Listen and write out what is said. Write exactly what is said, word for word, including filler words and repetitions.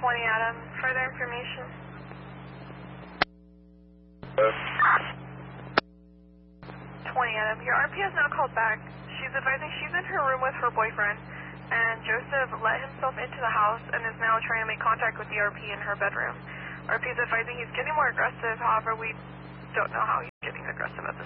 twenty Adam. Further information? twenty Adam. Your R P has now called back. She's advising she's in her room with her boyfriend, and Joseph let himself into the house and is now trying to make contact with the R P in her bedroom. R P is advising he's getting more aggressive, however, we don't know how he's getting aggressive at this